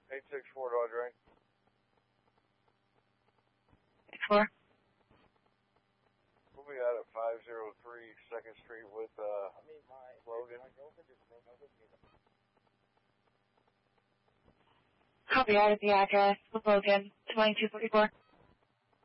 864 Dodge Ring. 64. We'll be out at 503 2nd Street with Logan. Copy, I have the address with Logan, 2244.